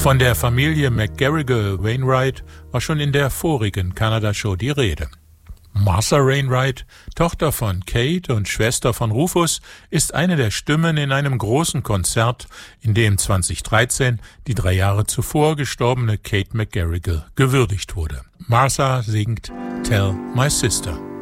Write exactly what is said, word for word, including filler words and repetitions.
Von der Familie McGarrigle Wainwright war schon in der vorigen Kanada-Show die Rede. Martha Wainwright, Tochter von Kate und Schwester von Rufus, ist eine der Stimmen in einem großen Konzert, in dem zweitausenddreizehn die drei Jahre zuvor gestorbene Kate McGarrigle gewürdigt wurde. Martha singt Tell My Sister.